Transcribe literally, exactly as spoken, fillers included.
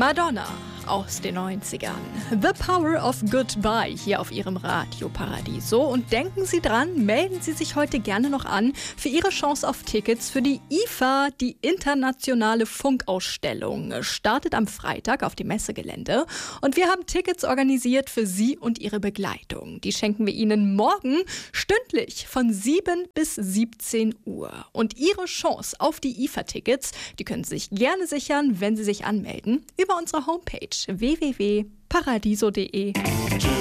Madonna aus den neunzigern. The Power of Goodbye hier auf Ihrem Radio Paradiso. Und denken Sie dran, melden Sie sich heute gerne noch an für Ihre Chance auf Tickets für die I F A, die internationale Funkausstellung. Startet am Freitag auf dem Messegelände. Und wir haben Tickets organisiert für Sie und Ihre Begleitung. Die schenken wir Ihnen morgen stündlich von sieben bis siebzehn Uhr. Und Ihre Chance auf die I F A-Tickets, die können Sie sich gerne sichern, wenn Sie sich anmelden, über unsere Homepage w w w punkt paradiso punkt d e.